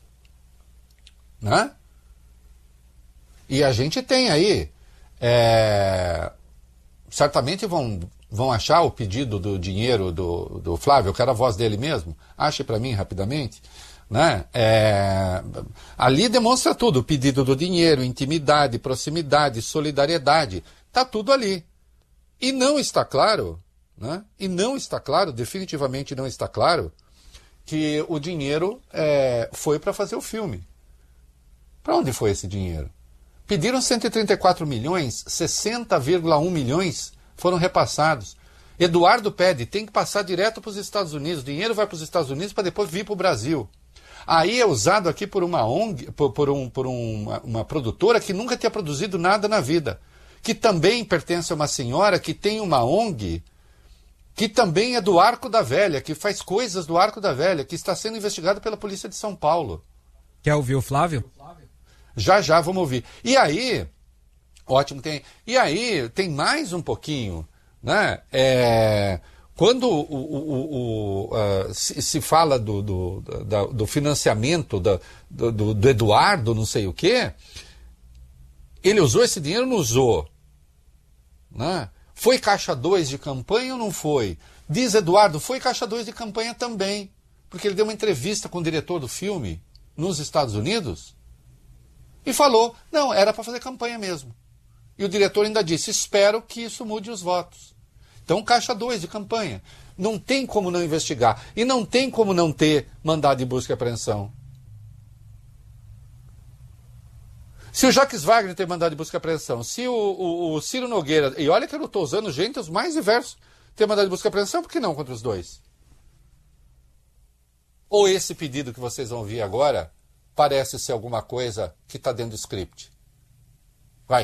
Né? E a gente tem aí, certamente vão achar o pedido do dinheiro do Flávio, eu quero a voz dele mesmo, ache para mim rapidamente. Né? Ali demonstra tudo, o pedido do dinheiro, intimidade, proximidade, solidariedade, está tudo ali. E não está claro, né? E não está claro, definitivamente não está claro, que o dinheiro foi para fazer o filme. Para onde foi esse dinheiro? Pediram 134 milhões, 60,1 milhões foram repassados. Eduardo pede, tem que passar direto para os Estados Unidos, o dinheiro vai para os Estados Unidos para depois vir para o Brasil. Aí é usado aqui por uma ONG, uma produtora que nunca tinha produzido nada na vida, que também pertence a uma senhora que tem uma ONG, que também é do Arco da Velha, que faz coisas do Arco da Velha, que está sendo investigada pela Polícia de São Paulo. Quer ouvir o Flávio? Já, vamos ouvir. E aí, ótimo, e aí tem mais um pouquinho, né? Quando se fala do financiamento do Eduardo, não sei o quê, ele usou esse dinheiro ou não usou? Né? Foi caixa 2 de campanha ou não foi? Diz Eduardo, foi caixa 2 de campanha também, porque ele deu uma entrevista com o diretor do filme nos Estados Unidos e falou, não, era para fazer campanha mesmo. E o diretor ainda disse, espero que isso mude os votos. Então, caixa 2 de campanha. Não tem como não investigar. E não tem como não ter mandado de busca e apreensão. Se o Jacques Wagner tem mandado de busca e apreensão, se o Ciro Nogueira, e olha que eu não estou usando gente os mais diversos, tem mandado de busca e apreensão, por que não contra os dois? Ou esse pedido que vocês vão ouvir agora parece ser alguma coisa que está dentro do script? Vai.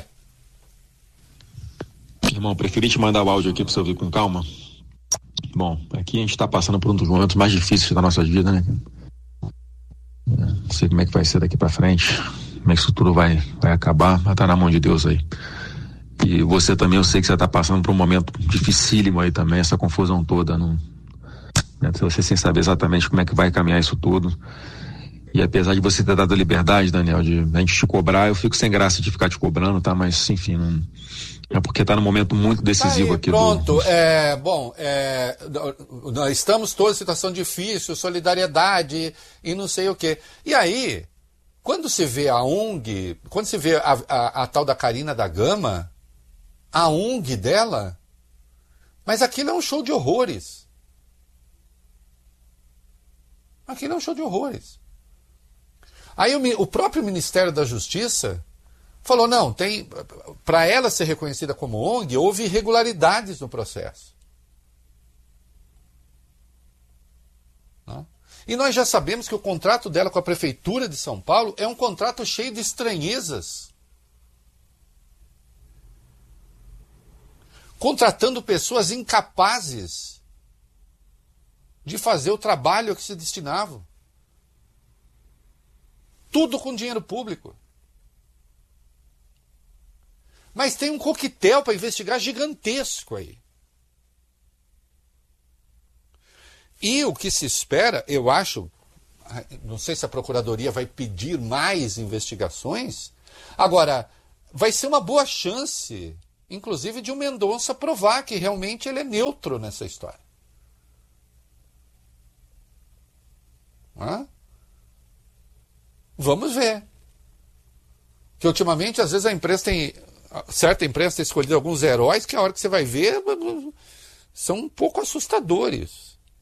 Irmão, preferi te mandar o áudio aqui para você ouvir com calma. Bom, aqui a gente está passando por um dos momentos mais difíceis da nossa vida, né? Não sei como é que vai ser daqui para frente, como é que isso tudo vai acabar, mas tá na mão de Deus aí. E você também, eu sei que você está passando por um momento dificílimo aí também, essa confusão toda, né? Você sem saber exatamente como é que vai caminhar isso tudo. E apesar de você ter dado a liberdade, Daniel, de a gente te cobrar, eu fico sem graça de ficar te cobrando, tá? Mas, enfim, não... É porque está num momento muito decisivo aqui. Pronto, nós estamos todos em situação difícil, solidariedade e não sei o quê. E aí, quando se vê a ONG, quando se vê a tal da Carina da Gama, a ONG dela, mas aquilo é um show de horrores. Aquilo é um show de horrores. Aí o próprio Ministério da Justiça falou, não, para ela ser reconhecida como ONG, houve irregularidades no processo. Não? E nós já sabemos que o contrato dela com a Prefeitura de São Paulo é um contrato cheio de estranhezas. Contratando pessoas incapazes de fazer o trabalho a que se destinavam. Tudo com dinheiro público. Mas tem um coquetel para investigar gigantesco aí. E o que se espera, eu acho, não sei se a Procuradoria vai pedir mais investigações, agora, vai ser uma boa chance, inclusive, de o Mendonça provar que realmente ele é neutro nessa história. Vamos ver. Que ultimamente, às vezes, certa imprensa tem escolhido alguns heróis que a hora que você vai ver são um pouco assustadores.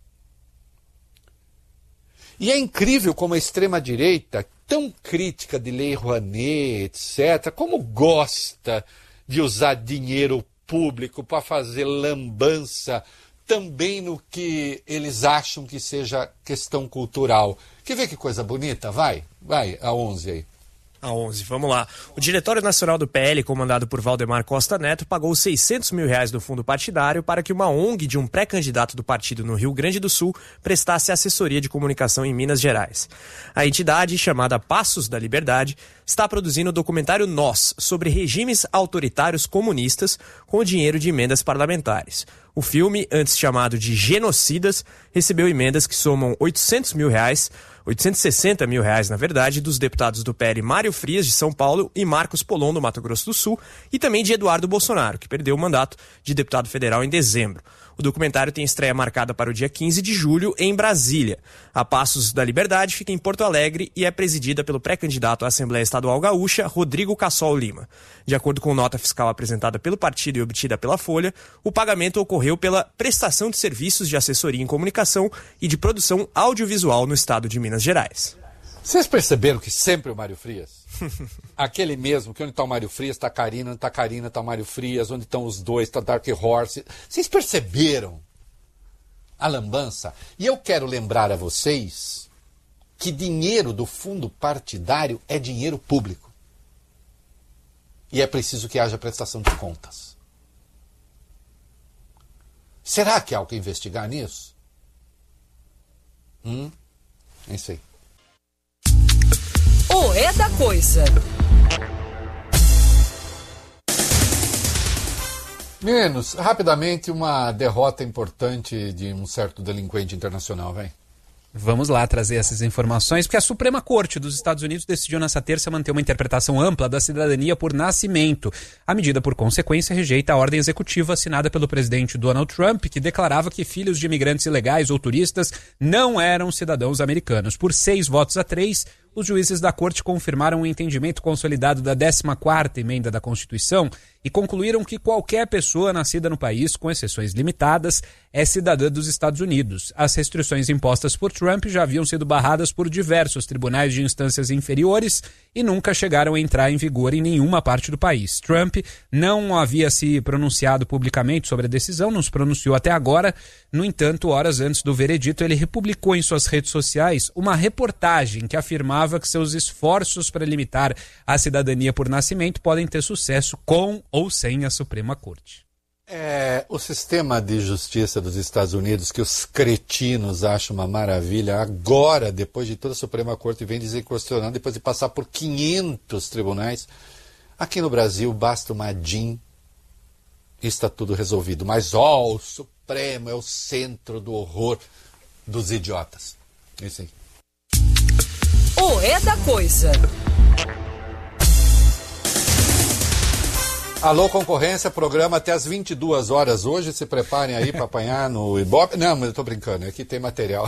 E é incrível como a extrema-direita, tão crítica de Lei Rouanet, etc., como gosta de usar dinheiro público para fazer lambança também no que eles acham que seja questão cultural. Quer ver que coisa bonita? Vai, a 11 aí. A 11, vamos lá. O Diretório Nacional do PL, comandado por Valdemar Costa Neto, pagou R$600 mil do fundo partidário para que uma ONG de um pré-candidato do partido no Rio Grande do Sul prestasse assessoria de comunicação em Minas Gerais. A entidade, chamada Passos da Liberdade, está produzindo o documentário Nós, sobre regimes autoritários comunistas com dinheiro de emendas parlamentares. O filme, antes chamado de Genocidas, recebeu emendas que somam R$860 mil, na verdade, dos deputados do PL Mário Frias, de São Paulo, e Marcos Polon, do Mato Grosso do Sul, e também de Eduardo Bolsonaro, que perdeu o mandato de deputado federal em dezembro. O documentário tem estreia marcada para o dia 15 de julho, em Brasília. A Passos da Liberdade fica em Porto Alegre e é presidida pelo pré-candidato à Assembleia Estadual Gaúcha, Rodrigo Cassol Lima. De acordo com nota fiscal apresentada pelo partido e obtida pela Folha, o pagamento ocorreu pela prestação de serviços de assessoria em comunicação e de produção audiovisual no estado de Minas Gerais. Vocês perceberam que sempre o Mário Frias? Aquele mesmo, que onde está o Mário Frias, está a Karina, onde está a Karina, está o Mário Frias, onde estão os dois, está Dark Horse. Vocês perceberam a lambança? E eu quero lembrar a vocês que dinheiro do fundo partidário é dinheiro público. E é preciso que haja prestação de contas. Será que há algo que investigar nisso? É isso aí. O É da Coisa. Meninos, rapidamente uma derrota importante de um certo delinquente internacional, vai. Vamos lá trazer essas informações, porque a Suprema Corte dos Estados Unidos decidiu nessa terça manter uma interpretação ampla da cidadania por nascimento. A medida, por consequência, rejeita a ordem executiva assinada pelo presidente Donald Trump, que declarava que filhos de imigrantes ilegais ou turistas não eram cidadãos americanos. Por 6-3, os juízes da corte confirmaram o entendimento consolidado da 14ª emenda da Constituição e concluíram que qualquer pessoa nascida no país, com exceções limitadas, é cidadã dos Estados Unidos. As restrições impostas por Trump já haviam sido barradas por diversos tribunais de instâncias inferiores e nunca chegaram a entrar em vigor em nenhuma parte do país. Trump não havia se pronunciado publicamente sobre a decisão, não se pronunciou até agora. No entanto, horas antes do veredito, ele republicou em suas redes sociais uma reportagem que afirmava que seus esforços para limitar a cidadania por nascimento podem ter sucesso com ou sem a Suprema Corte. O sistema de justiça dos Estados Unidos, que os cretinos acham uma maravilha, agora, depois de toda a Suprema Corte, vem dizer questionando, depois de passar por 500 tribunais, aqui no Brasil basta uma DIN e está tudo resolvido. Mas, o Supremo é o centro do horror dos idiotas. Isso aí. O É da Coisa. Alô, concorrência, programa até às 22 horas hoje. Se preparem aí para apanhar no Ibope. Não, mas eu tô brincando, aqui tem material.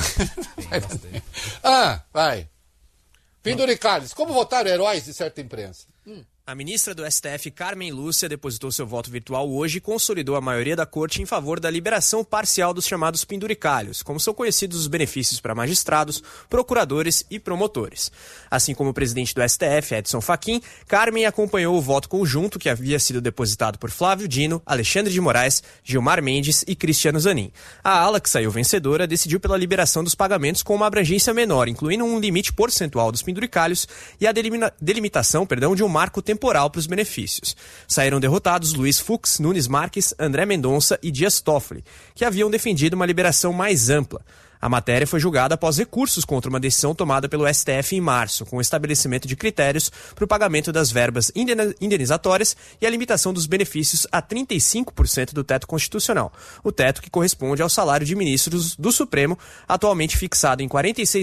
Vai. Penduricalhos, como votaram heróis de certa imprensa? A ministra do STF, Carmen Lúcia, depositou seu voto virtual hoje e consolidou a maioria da corte em favor da liberação parcial dos chamados penduricalhos, como são conhecidos os benefícios para magistrados, procuradores e promotores. Assim como o presidente do STF, Edson Fachin, Carmen acompanhou o voto conjunto que havia sido depositado por Flávio Dino, Alexandre de Moraes, Gilmar Mendes e Cristiano Zanin. A ala, que saiu vencedora, decidiu pela liberação dos pagamentos com uma abrangência menor, incluindo um limite percentual dos penduricalhos e a delimitação de um marco temporal para os benefícios. Saíram derrotados Luiz Fux, Nunes Marques, André Mendonça e Dias Toffoli, que haviam defendido uma liberação mais ampla. A matéria foi julgada após recursos contra uma decisão tomada pelo STF em março, com o estabelecimento de critérios para o pagamento das verbas indenizatórias e a limitação dos benefícios a 35% do teto constitucional, o teto que corresponde ao salário de ministros do Supremo, atualmente fixado em R$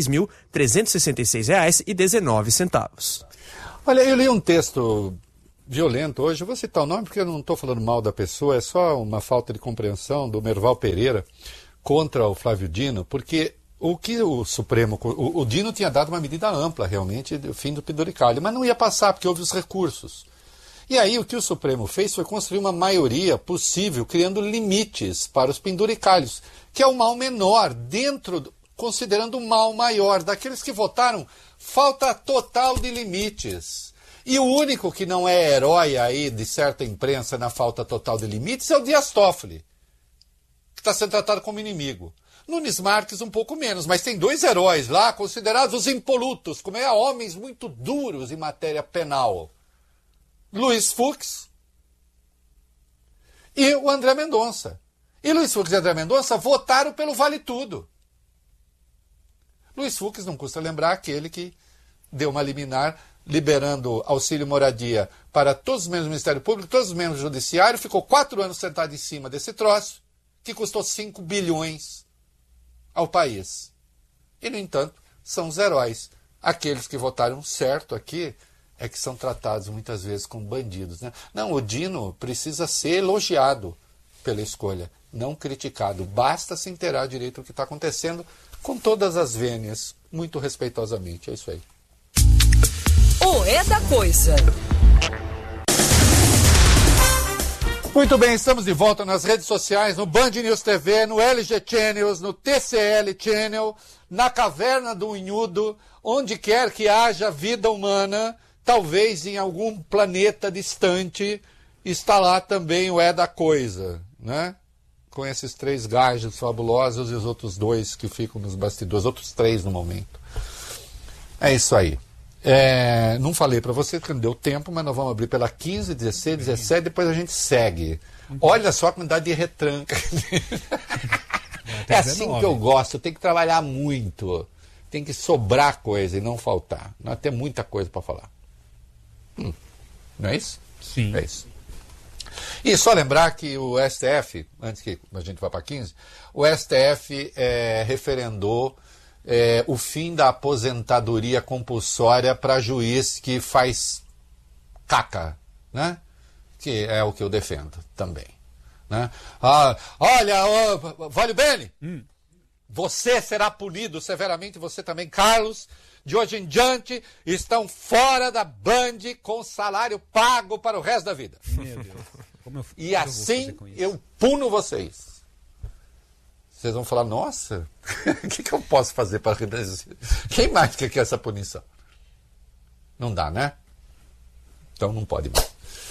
46.366,19. Olha, eu li um texto violento hoje, eu vou citar o nome porque eu não estou falando mal da pessoa, é só uma falta de compreensão do Merval Pereira contra o Flávio Dino, porque o que o Supremo, o Dino tinha dado uma medida ampla realmente do fim do penduricalho, mas não ia passar porque houve os recursos. E aí o que o Supremo fez foi construir uma maioria possível, criando limites para os penduricalhos, que é o mal menor, considerando o mal maior, daqueles que votaram falta total de limites. E o único que não é herói aí de certa imprensa na falta total de limites é o Dias Toffoli, que está sendo tratado como inimigo. Nunes Marques um pouco menos, mas tem 2 heróis lá, considerados os impolutos, como é, homens muito duros em matéria penal. Luiz Fux e o André Mendonça. E Luiz Fux e André Mendonça votaram pelo Vale Tudo. Luiz Fux, não custa lembrar, aquele que deu uma liminar liberando auxílio moradia para todos os membros do Ministério Público, todos os membros do Judiciário, ficou 4 anos sentado em cima desse troço, que custou 5 bilhões ao país. E, no entanto, são os heróis. Aqueles que votaram certo aqui é que são tratados muitas vezes como bandidos, né? Não, o Dino precisa ser elogiado pela escolha, não criticado. Basta se inteirar direito do que está acontecendo com todas as vênias, muito respeitosamente. É isso aí. O É da Coisa. Muito bem, estamos de volta nas redes sociais, no Band News TV, no LG Channels, no TCL Channel, na Caverna do Unhudo, onde quer que haja vida humana, talvez em algum planeta distante, está lá também o É da Coisa, né? Com esses 3 gajos fabulosos e os outros 2 que ficam nos bastidores, outros 3 no momento. É isso aí. Não falei para você que não deu tempo, mas nós vamos abrir pela 15, 16, 17, depois a gente segue. Olha só a quantidade de retranca. É assim que eu gosto, tem que trabalhar muito. Tem que sobrar coisa e não faltar. Nós temos muita coisa para falar. Não é isso? Sim. É isso. E só lembrar que o STF, antes que a gente vá para 15, o STF referendou o fim da aposentadoria compulsória para juiz que faz caca, né? Que é o que eu defendo também, né? Olha, Vale Bene, você será punido severamente, você também, Carlos. De hoje em diante, estão fora da Band com salário pago para o resto da vida. Meu Deus. E assim eu puno vocês. Vocês vão falar, nossa, o que eu posso fazer para reduzir? Quem mais quer essa punição? Não dá, né? Então não pode mais.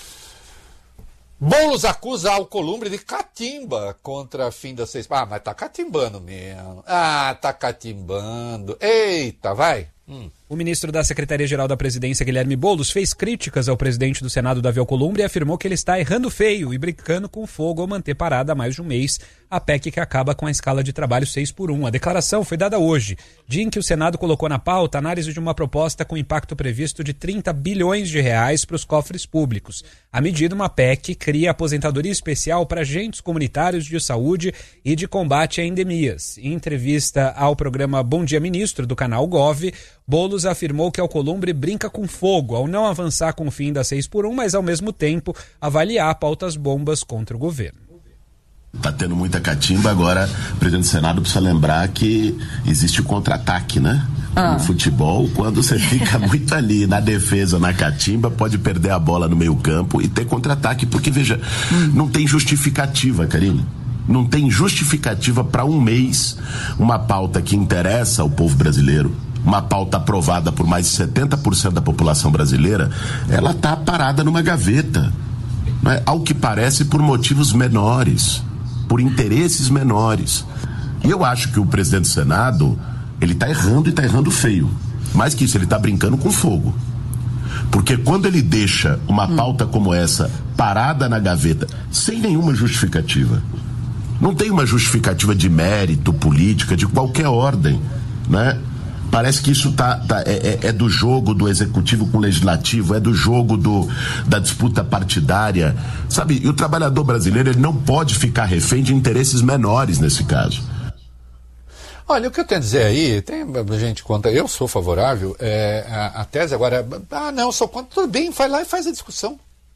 Boulos acusa Alcolumbre de catimba contra fim das 6... Ah, mas tá catimbando mesmo. Tá catimbando. Eita, vai. O ministro da Secretaria-Geral da Presidência, Guilherme Boulos, fez críticas ao presidente do Senado, Davi Alcolumbre, e afirmou que ele está errando feio e brincando com fogo ao manter parada há mais de um mês a PEC que acaba com a escala de trabalho 6x1. A declaração foi dada hoje, dia em que o Senado colocou na pauta a análise de uma proposta com impacto previsto de 30 bilhões de reais para os cofres públicos. A medida, uma PEC, cria aposentadoria especial para agentes comunitários de saúde e de combate a endemias. Em entrevista ao programa Bom Dia Ministro, do canal Gov, Boulos afirmou que Alcolumbre brinca com fogo ao não avançar com o fim da 6x1, mas ao mesmo tempo avaliar pautas bombas contra o governo. Tá tendo muita catimba, agora o presidente do Senado precisa lembrar que existe o contra-ataque, né? No futebol, quando você fica muito ali na defesa, na catimba, pode perder a bola no meio campo e ter contra-ataque, porque veja, não tem justificativa, Karine. Não tem justificativa para um mês uma pauta que interessa ao povo brasileiro, uma pauta aprovada por mais de 70% da população brasileira, ela tá parada numa gaveta, né? Ao que parece por motivos menores, por interesses menores. E eu acho que o presidente do Senado, ele tá errando e tá errando feio. Mais que isso, ele tá brincando com fogo. Porque quando ele deixa uma pauta como essa parada na gaveta, sem nenhuma justificativa, Não tem uma justificativa de mérito, política, de qualquer ordem, né? Parece que isso é do jogo do executivo com o legislativo, é do jogo da disputa partidária, sabe? E o trabalhador brasileiro, ele não pode ficar refém de interesses menores nesse caso. Olha, o que eu tenho a dizer aí, tem gente contra, eu sou favorável, a tese agora, não, sou contra, tudo bem, vai lá e faz a discussão.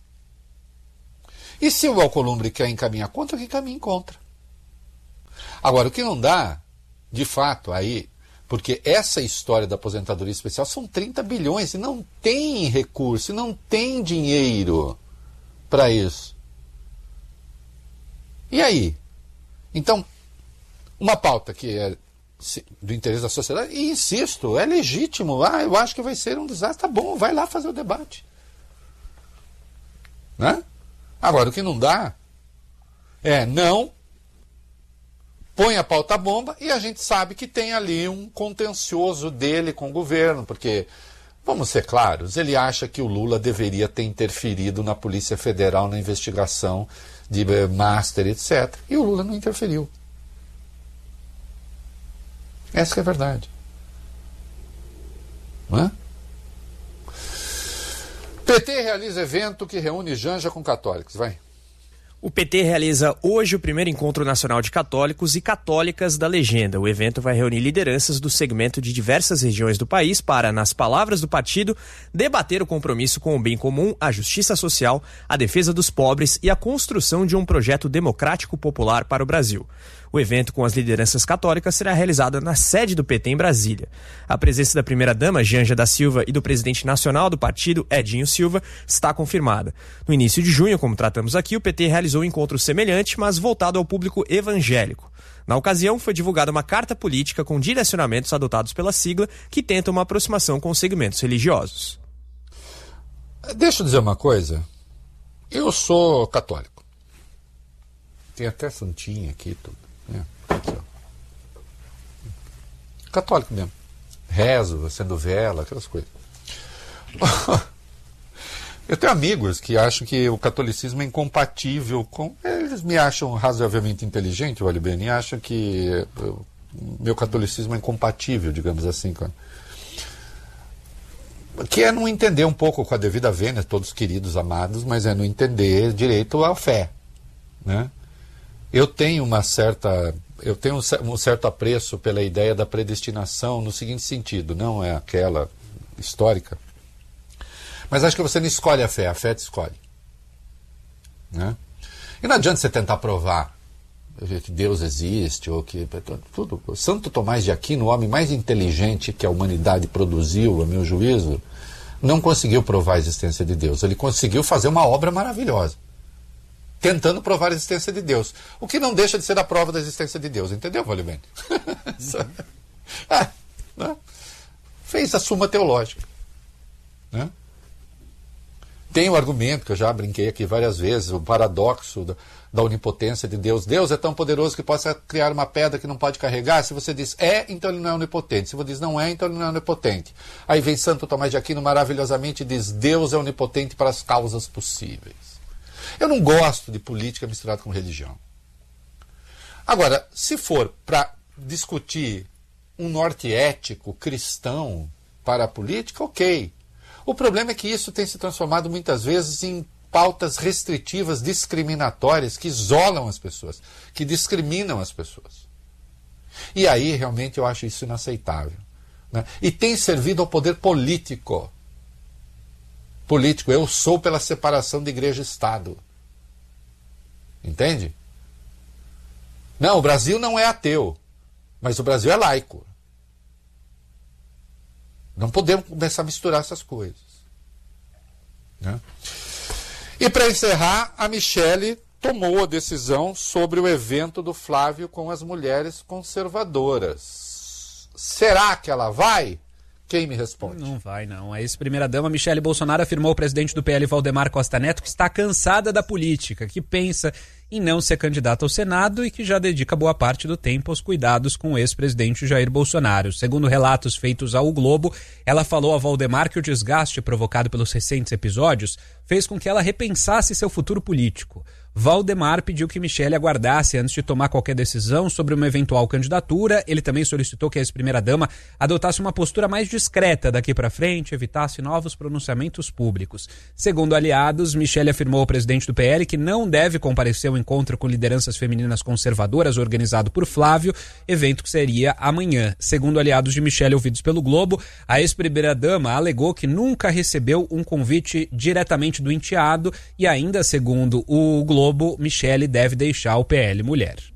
E se o Alcolumbre quer encaminhar contra, que encaminhe contra. Agora, o que não dá, de fato, aí, porque essa história da aposentadoria especial são 30 bilhões e não tem recurso, não tem dinheiro para isso. E aí? Então, uma pauta que é do interesse da sociedade, e insisto, é legítimo, eu acho que vai ser um desastre, tá bom, vai lá fazer o debate. Né? Agora, o que não dá não põe a pauta bomba e a gente sabe que tem ali um contencioso dele com o governo, porque, vamos ser claros, ele acha que o Lula deveria ter interferido na Polícia Federal na investigação de Master, etc. E o Lula não interferiu. Essa que é a verdade. Não é? PT realiza evento que reúne Janja com católicos. Vai. O PT realiza hoje o primeiro encontro nacional de católicos e católicas da Legenda. O evento vai reunir lideranças do segmento de diversas regiões do país para, nas palavras do partido, debater o compromisso com o bem comum, a justiça social, a defesa dos pobres e a construção de um projeto democrático popular para o Brasil. O evento com as lideranças católicas será realizado na sede do PT em Brasília. A presença da primeira-dama, Janja da Silva, e do presidente nacional do partido, Edinho Silva, está confirmada. No início de junho, como tratamos aqui, o PT realizou um encontro semelhante, mas voltado ao público evangélico. Na ocasião, foi divulgada uma carta política com direcionamentos adotados pela sigla que tenta uma aproximação com os segmentos religiosos. Deixa eu dizer uma coisa. Eu sou católico. Tem até santinha aqui e tudo. Aqui, ó. Católico mesmo. Rezo, acendo vela, aquelas coisas. Eu tenho amigos que acham que o catolicismo é incompatível com... Eles me acham razoavelmente inteligente, o Alibene, e acham que meu catolicismo é incompatível, digamos assim. Que é não entender um pouco com a devida vênia, todos queridos, amados, mas é não entender direito a fé, né? Eu tenho um certo apreço pela ideia da predestinação no seguinte sentido, não é aquela histórica, mas acho que você não escolhe a fé te escolhe, né? E não adianta você tentar provar que Deus existe, ou que tudo. Santo Tomás de Aquino, o homem mais inteligente que a humanidade produziu, a meu juízo, não conseguiu provar a existência de Deus. Ele conseguiu fazer uma obra maravilhosa, tentando provar a existência de Deus. O que não deixa de ser a prova da existência de Deus. Entendeu, Valimene? Né? Fez a Suma Teológica. Né? Tem o argumento, que eu já brinquei aqui várias vezes, o paradoxo da onipotência de Deus. Deus é tão poderoso que possa criar uma pedra que não pode carregar. Se você diz então ele não é onipotente. Se você diz não é, então ele não é onipotente. Aí vem Santo Tomás de Aquino maravilhosamente e diz: Deus é onipotente para as causas possíveis. Eu não gosto de política misturada com religião. Agora, se for para discutir um norte ético cristão para a política, ok. O problema é que isso tem se transformado muitas vezes em pautas restritivas, discriminatórias, que isolam as pessoas, que discriminam as pessoas. E aí, realmente, eu acho isso inaceitável, né? E tem servido ao poder político. Eu sou pela separação de igreja e Estado. Entende? Não, o Brasil não é ateu, mas o Brasil é laico. Não podemos começar a misturar essas coisas, né? E para encerrar, a Michele tomou a decisão sobre o evento do Flávio com as mulheres conservadoras. Será que ela vai? Quem me responde? Não vai, não. A ex-primeira-dama Michele Bolsonaro afirmou ao presidente do PL, Valdemar Costa Neto, que está cansada da política, que pensa em não ser candidata ao Senado e que já dedica boa parte do tempo aos cuidados com o ex-presidente Jair Bolsonaro. Segundo relatos feitos ao Globo, ela falou a Valdemar que o desgaste provocado pelos recentes episódios fez com que ela repensasse seu futuro político. Valdemar pediu que Michele aguardasse antes de tomar qualquer decisão sobre uma eventual candidatura. Ele também solicitou que a ex-primeira-dama adotasse uma postura mais discreta daqui para frente, evitasse novos pronunciamentos públicos. Segundo aliados, Michele afirmou ao presidente do PL que não deve comparecer ao encontro com lideranças femininas conservadoras organizado por Flávio, evento que seria amanhã. Segundo aliados de Michele ouvidos pelo Globo, a ex-primeira-dama alegou que nunca recebeu um convite diretamente do enteado e ainda, segundo o Globo, Michele deve deixar o PL Mulher.